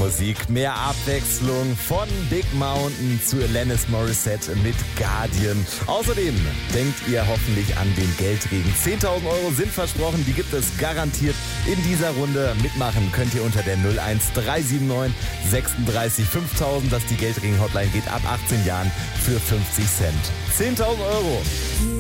Musik, mehr Abwechslung von Big Mountain zu Alanis Morissette mit Guardian. Außerdem denkt ihr hoffentlich an den Geldregen. 10.000 Euro sind versprochen, die gibt es garantiert in dieser Runde. Mitmachen könnt ihr unter der 01379 36 5000. Das ist die Geldregen-Hotline, geht ab 18 Jahren für 50 Cent. 10.000 Euro.